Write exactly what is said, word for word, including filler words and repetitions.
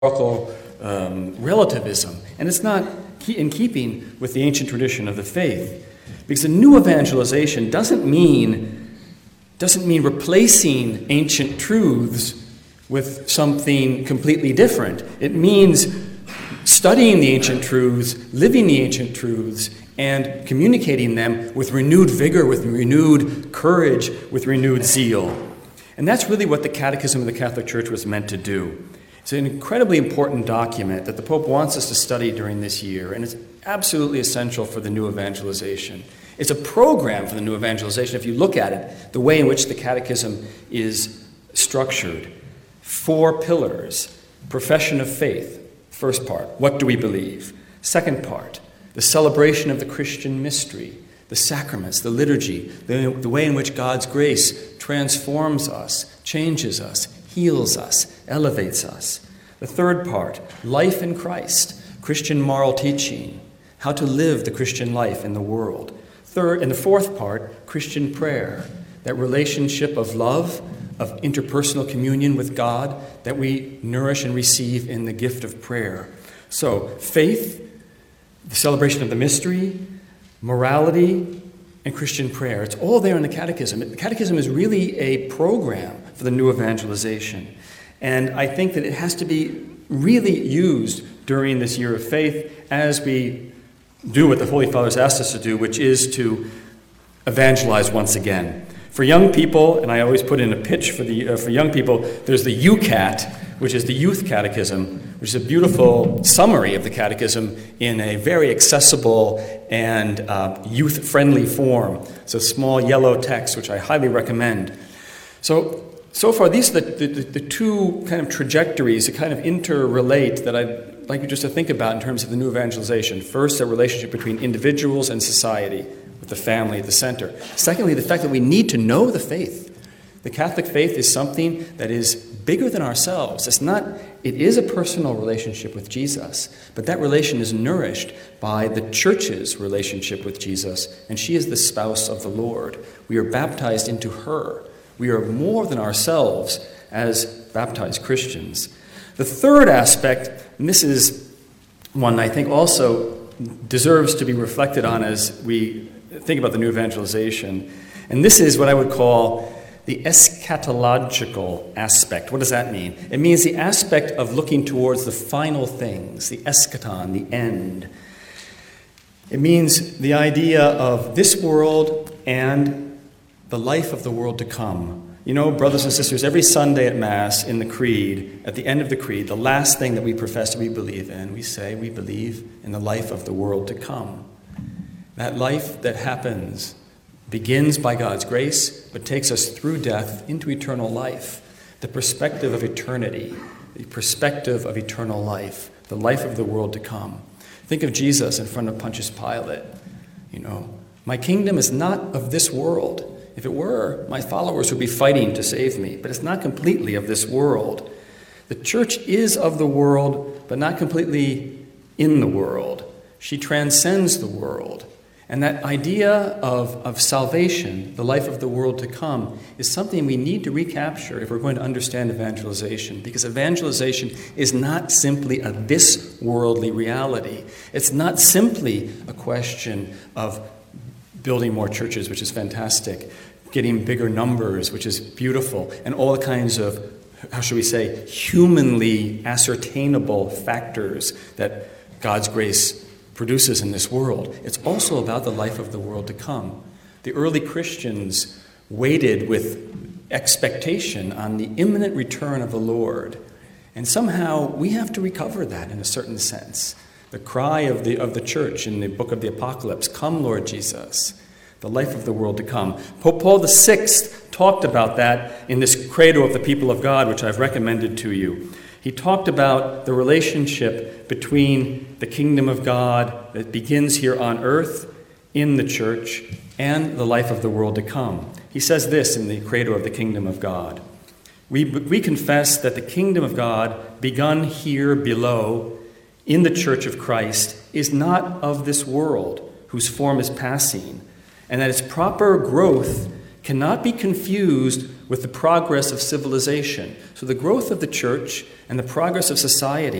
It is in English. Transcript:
historical um, relativism, and it's not in keeping with the ancient tradition of the faith. Because a new evangelization doesn't mean, doesn't mean replacing ancient truths with something completely different. It means studying the ancient truths, living the ancient truths, and communicating them with renewed vigor, with renewed courage, with renewed zeal. And that's really what the Catechism of the Catholic Church was meant to do. It's an incredibly important document that the Pope wants us to study during this year, and it's absolutely essential for the new evangelization. It's a program for the new evangelization if you look at it, the way in which the Catechism is structured. Four pillars: profession of faith, first part, what do we believe? Second part, the celebration of the Christian mystery, the sacraments, the liturgy, the, the way in which God's grace transforms us, changes us, heals us, elevates us. The third part, life in Christ, Christian moral teaching, how to live the Christian life in the world. Third, and the fourth part, Christian prayer, that relationship of love, of interpersonal communion with God that we nourish and receive in the gift of prayer. So, faith, the celebration of the mystery, morality, and Christian prayer. It's all there in the Catechism. The Catechism is really a program for the new evangelization. And I think that it has to be really used during this year of faith as we do what the Holy Father's asked us to do, which is to evangelize once again. For young people, and I always put in a pitch for the uh, for young people, there's the U CAT, which is the Youth Catechism, which is a beautiful summary of the Catechism in a very accessible and uh, youth-friendly form. It's a small yellow text, which I highly recommend. So, so far, these are the, the, the two kind of trajectories that kind of interrelate that I'd like you just to think about in terms of the new evangelization. First, the relationship between individuals and society, with the family at the center. Secondly, the fact that we need to know the faith. The Catholic faith is something that is bigger than ourselves. It's not, it is a personal relationship with Jesus, but that relation is nourished by the Church's relationship with Jesus, and she is the spouse of the Lord. We are baptized into her. We are more than ourselves as baptized Christians. The third aspect, and this is one I think also deserves to be reflected on as we think about the new evangelization, and this is what I would call the eschatological aspect. What does that mean? It means the aspect of looking towards the final things, the eschaton, the end. It means the idea of this world and the life of the world to come. You know, brothers and sisters, every Sunday at Mass in the Creed, at the end of the Creed, the last thing that we profess we believe in, we say we believe in the life of the world to come. That life that happens begins by God's grace, but takes us through death into eternal life. The perspective of eternity, the perspective of eternal life, the life of the world to come. Think of Jesus in front of Pontius Pilate. You know, my kingdom is not of this world. If it were, my followers would be fighting to save me, but it's not completely of this world. The church is of the world, but not completely in the world. She transcends the world. And that idea of, of salvation, the life of the world to come, is something we need to recapture if we're going to understand evangelization, because evangelization is not simply a this worldly reality. It's not simply a question of building more churches, which is fantastic, getting bigger numbers, which is beautiful, and all kinds of, how should we say, humanly ascertainable factors that God's grace produces in this world. It's also about the life of the world to come. The early Christians waited with expectation on the imminent return of the Lord. And somehow we have to recover that in a certain sense. The cry of the of the church in the book of the Apocalypse, "Come, Lord Jesus," the life of the world to come. Pope Paul the Sixth talked about that in this Credo of the People of God, which I've recommended to you. He talked about the relationship between the kingdom of God that begins here on earth in the church and the life of the world to come. He says this in the Credo of the Kingdom of God. We, we confess that the kingdom of God, begun here below in the church of Christ, is not of this world, whose form is passing, and that its proper growth cannot be confused with the progress of civilization. So the growth of the church and the progress of society